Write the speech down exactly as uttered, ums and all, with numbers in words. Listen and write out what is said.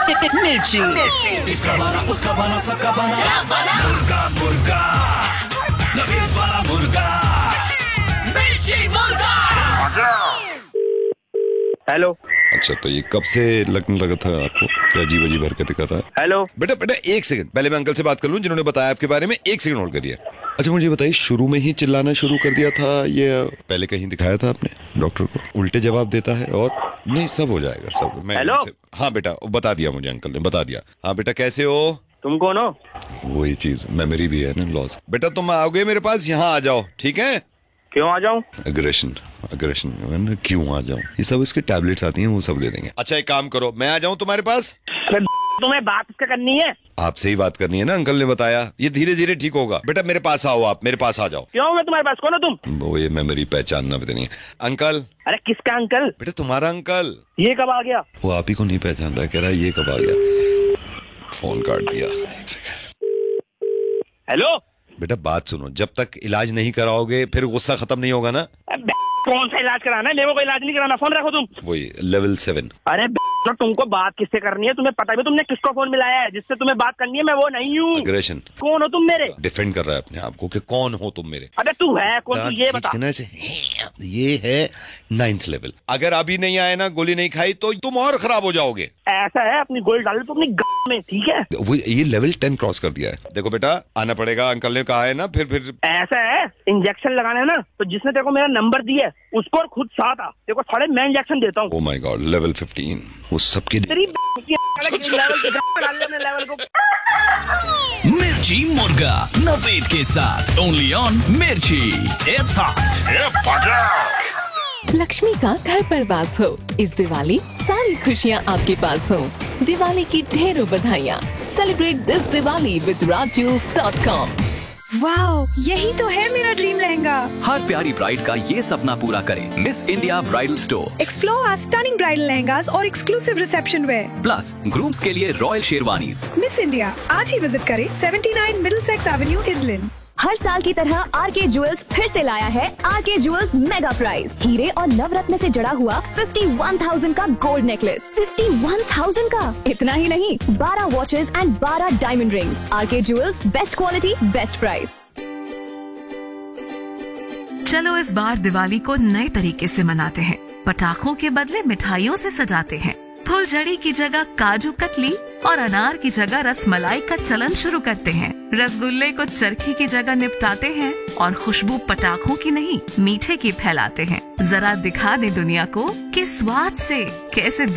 मिर्ची। इसका बना उसका बना सबका बना मुर्गा मुर्गा नवीद वाला मुर्गा मिर्ची मुर्गा। हेलो। अच्छा, तो ये कब से लगने लगा था आपको? क्या अजीब अजीब हरकतें कर रहा है? हेलो। बेटा बेटा एक सेकंड, पहले मैं अंकल से बात कर लूं जिन्होंने बताया आपके बारे में। एक सेकंड होल्ड करिए। अच्छा, मुझे बताइए, शुरू में ही चिल्लाना शुरू कर दिया था ये पहले कहीं दिखाया था आपने डॉक्टर को? उल्टे जवाब देता है और नहीं, सब हो जाएगा सब। मैं हेलो। हाँ बेटा, बता दिया मुझे, अंकल ने बता दिया। हाँ बेटा, कैसे हो? तुम कौन हो? वही चीज, मेमोरी भी है ना लॉस। बेटा तुम आओगे मेरे पास, यहाँ आ जाओ, ठीक है? क्यों आ जाऊं? अग्रेशन अग्रेशन क्यों आ जाऊं? ये सब इसके टैबलेट्स आती हैं, वो सब दे देंगे। अच्छा एक काम करो, मैं आ जाऊं तुम्हारे पास? तुम्हें बात किसका करनी है? आपसे ही बात करनी है ना, अंकल ने बताया। ये धीरे धीरे ठीक होगा। बेटा मेरे पास आओ, आप मेरे पास आ जाओ। क्यों मैं तुम्हारे पास? कौन हो तुम? वो ये मेमोरी पहचानना पता नहीं है। अंकल। अरे किसका अंकल? बेटा तुम्हारा अंकल। ये कब आ गया? वो आप ही को नहीं पहचान रहा, कह रहा है ये कब आ गया। फोन काट दिया। एक सेकंड। हेलो। बेटा बात सुनो, जब तक इलाज नहीं कराओगे फिर गुस्सा खत्म नहीं होगा ना। कौन सा इलाज कराना है? मेरे को इलाज नहीं कराना। फोन रखो तुम। वही लेवल सेवन। अरे तो तुमको बात किससे करनी है? तुम्हें पता है तुमने किसको फोन मिलाया है? जिससे तुम्हें बात करनी है मैं वो नहीं हूँ। अग्रेशन। कौन हो तुम मेरे? डिफेंड कर रहा है अपने आप को कि कौन हो तुम मेरे। अबे तू है कौन? तू ये बता। से, ये है नाइन्थ लेवल। अगर अभी नहीं आए ना, गोली नहीं खाई तो तुम और खराब हो जाओगे। ऐसा है, अपनी गोली डाल तो अपनी ग में, ठीक है? वो ये लेवल टेन क्रॉस कर दिया है। देखो बेटा, आना पड़ेगा, अंकल ने कहा है ना। फिर फिर ऐसा है, इंजेक्शन लगाना है ना, तो जिसने तेरे को मेरा नंबर दिया है उसको और खुद साथ आ। देखो साढ़े मैं इंजेक्शन देता हूँ। Oh my God, level fifteen. वो सबके तेरी लेवल को। मिर्ची मुर्गा नवीद के साथ ओनली ऑन मिर्ची। It's hot. लक्ष्मी का घर पर वास हो। इस दिवाली सारी खुशियाँ आपके पास हो। दिवाली की ढेरों बधाइयाँ। Celebrate this Diwali with Raj jewels dot com. Wow, यही तो है मेरा ड्रीम लहंगा। हर प्यारी ब्राइड का ये सपना पूरा करें। Miss India bridal store. Explore our stunning bridal lehengas और exclusive reception where. Plus grooms के लिए रॉयल शेरवानीज। मिस इंडिया आज ही विजिट करें सेवेंटी नाइन मिडिलसेक्स एवेन्यू इजलिन। हर साल की तरह आर के ज्वेल्स फिर से लाया है आर के ज्वेल्स मेगा प्राइज। हीरे और नवरत्न से जड़ा हुआ इक्यावन हज़ार का गोल्ड नेकलेस। इक्यावन हज़ार का। इतना ही नहीं, बारह वॉचेस एंड बारह डायमंड रिंग्स। आर के jewels, best quality best price. चलो इस बार दिवाली को नए तरीके से मनाते हैं। पटाखों के बदले मिठाइयों से सजाते हैं। फुलझड़ी की जगह काजू कतली और अनार की जगह रसमलाई का चलन शुरू करते हैं। रसगुल्ले को चरखी की जगह निपटाते हैं और खुशबू पटाखों की नहीं मीठे की फैलाते हैं। जरा दिखा दे दुनिया को कि स्वाद से कैसे